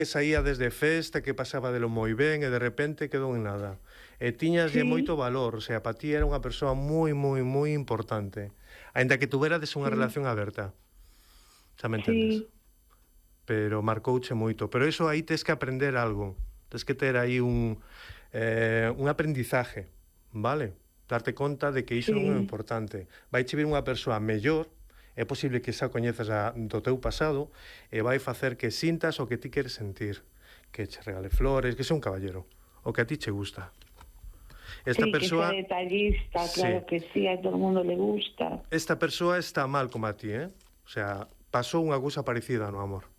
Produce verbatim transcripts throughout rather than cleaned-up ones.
que saía desde festa, que pasaba de lo moi ben e de repente quedou en nada. E tiñaslle Sí. moito valor, o sea, para ti era unha persoa moi, moi, moi importante. Aínda que tuverades unha Sí. relación aberta. Xa me entendes? Sí. Pero marcouche moito. Pero iso aí tes que aprender algo. Tes que ter aí un, eh, un aprendizaje, vale? Darte conta de que iso Sí. non é importante. Vai che vir unha persoa mellor, é posible que xa coñezas a, do teu pasado e vai facer que sintas o que ti queres sentir, que che regale flores, que sea un caballero, o que a ti che gusta. Esta sí, persoa, que sea detallista, claro sí. que sí, a todo el mundo le gusta. Esta persoa está mal como a ti, eh? O sea, pasou unha cousa parecida no amor.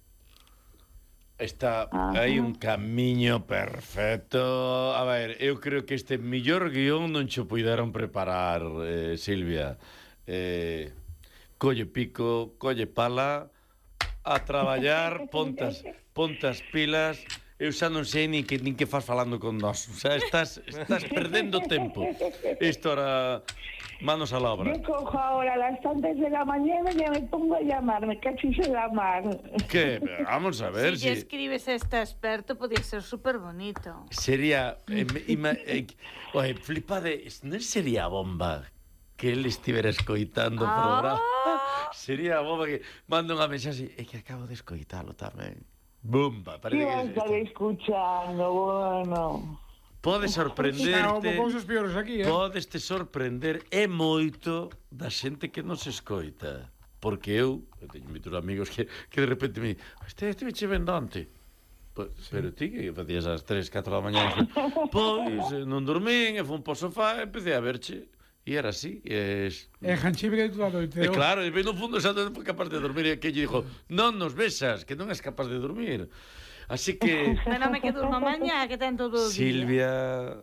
Está Ajá. hai un camiño perfecto. A ver, eu creo que este millor guión non cho puideron preparar, eh, Silvia. Eh, colle pico, colle pala, a traballar, pontas, pontas pilas. Eu xa non sei nin que, nin que faz falando con nós. O sea, estás, estás perdendo tempo. Isto ahora, manos a la obra. Yo cojo ahora a las tantas de la mañana y ya me pongo a llamar, me cachis en la mar. Que? Vamos a ver Si lle si... escribes a este experto, podía ser súper bonito. Sería... Eh, ima, eh, oye, flipade, non sería bomba que ele estivera escoitando o Ah. programa? Sería bomba que manda unha mensaxe, é que acabo de escoitalo tamén. Bomba, ¿Qué parece vas a que... estar escuchando? Bueno... Pode Xa, sorprenderte... houve cousas peores aquí, eh? Podes te sorprender e moito da xente que nos escoita. Porque eu, eu teño moitos amigos que, que de repente me dicen, este estive che vendo onte. Pues, sí. Pero ti que facías ás tres, catro da mañá? Pois, eh, non dormín, e fun po sofá e empecé a verche. E era así, e... E janchive que toda a noite. E claro, e no fundo xa non foi capaz de dormir, e que lle dixo, non nos besas, que non és capaz de dormir. Así que... Pero me que durma mañá, que ten todo o día. Silvia,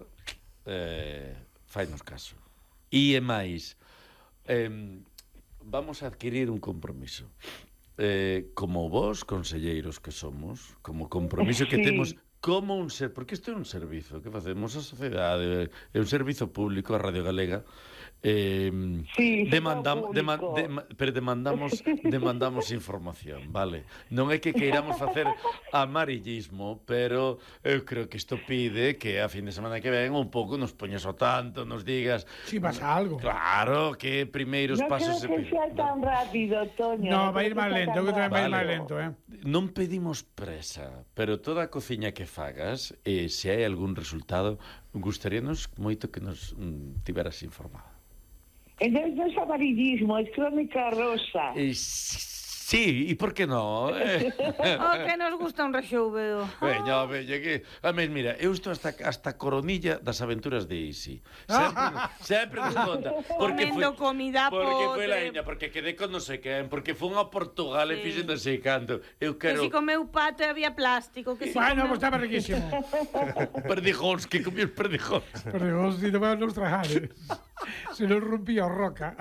eh, fainos caso. E é máis, eh, vamos a adquirir un compromiso. Eh, como vos, conselleiros que somos, como compromiso que Sí. temos como un ser, porque isto é un servizo que facemos a sociedade, é un servizo público, a Radio Galega. Eh, Sí, demandam, público. dema, dema, pero demandamos demandamos información, vale? Non é que queiramos facer amarillismo, pero eu creo que isto pide que a fin de semana que ven un pouco nos poñes ao tanto, nos digas Si pasa algo. claro, que primeiros No pasos creo que piden. sea tan rápido, Toño. No, va a ir creo máis sea lento, tan eu que tamén vai ir Vale. máis lento, eh? Non pedimos presa, pero toda a cociña que fagas, e se hai algún resultado, gustaríanos moito que nos mm, tiveras informado. Entonces no es amarillismo, es crónica rosa. E, sí, e por que non? Eh? Oh, que nos gusta un rexouveo. Veña, veña, que... A mí, mira, eu estou hasta, hasta coronilla das aventuras de Isi. Sempre, sempre nos conta. Porque Comendo comida Porque foi podre. la iña, porque quedé con non sei quen, porque fun a Portugal e Sí. fixen non sei canto. Eu Que quero... si comeu pato e había plástico. Que si Bueno, comeu... pues estaba riquísimo. Perdijóns, que comí os perdijóns. Pero si te van a nos trajar, eh? Se nos rompía o roca.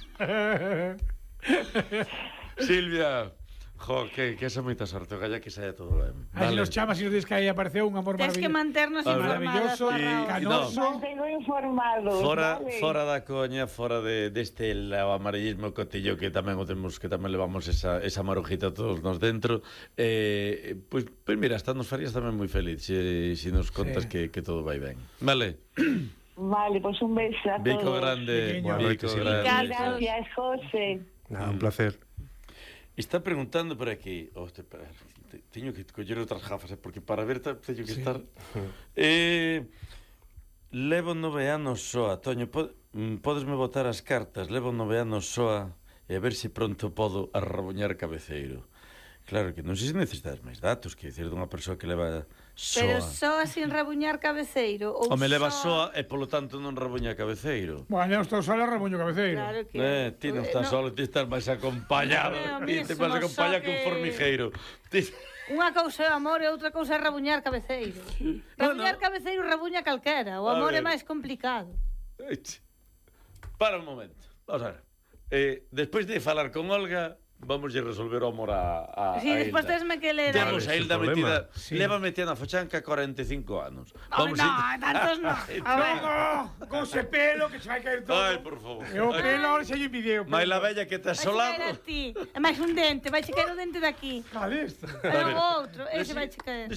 Silvia, jo, que, que esa moita sorte, o galla que saia todo ben. Aí nos chamas e nos dices que aí apareceu un amor Tens que maravilloso. manternos A ver. informadas. Maravilloso por y- Raúl. Canoso. Mantengo informados. Fora, vale. fora da coña, fora de, deste lado amarillismo cotillo que tamén o temos, que tamén levamos esa, esa marujita todos nos dentro, eh, pois, pues, mira, hasta nos farías tamén moi feliz se, se nos contas Sí. que, que todo vai ben. Vale? Vale, pues un beso a Bico todos. grande, Pequeño. bico Buenas noches, grande. Gracias, José. Nada, un placer. Está preguntando por aquí, oh, te, te, teño que coller outras gafas, eh, porque para ver teño que Sí. estar... Eh, levo nove anos soa, Toño, pod, mm, podesme botar as cartas, levo nove anos soa e a ver se pronto podo arraboñar cabeceiro. Claro que non sei se necesitas máis datos, que dicir dunha persoa que leva soa. Pero só sin rabuñar cabeceiro ou O me leva só- soa e polo tanto non raboña cabeceiro. Bueno, eu estou sola, ramoño cabeceiro. Claro que... Eh, ti non estás no. solo, ti estás máis acompañado. Eh, a Ti mí te eso vas no acompañado só que un que- formijeiro. Ti... Unha cousa é o amor e outra cousa é rabuñar cabeceiro. Rabuñar no. cabeceiro rabuña calquera. O A amor é ver. máis complicado. Para un momento. Vamos a ver. Eh, despois de falar con Olga, vamos a resolver o amor a, a, Si, a despois Hilda. tesme que ler Temos Vale, a Hilda sin problema. metida, Sí. leva metida na fachanca cuarenta e cinco anos. Vamos no, a- tantos no. A ver. No, con ese pelo que se vai caer todo. Ai, por favor. E o pelo ahora se lle video. Mai la bella que te Vai checar a asolado. ti. É máis un dente, vai checar o dente de aquí. Cale esta. Pero o outro, ese vai checar.